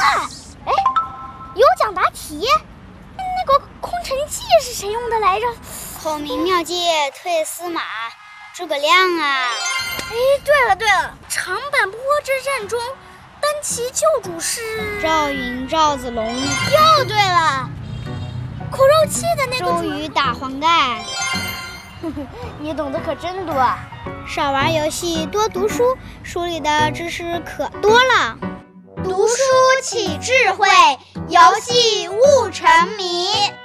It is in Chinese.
哎，有奖答题。那个空城计是谁用的来着？ 孔明妙计退司马，诸葛亮啊！ 哎，对了，长坂坡之战中，单骑救主是赵云、赵子龙。 又对了，苦肉计的那个周瑜打黄盖。 你懂得可真多啊！ 少玩游戏，多读书，书里的知识可多了。 读书起智慧，游戏悟沉迷。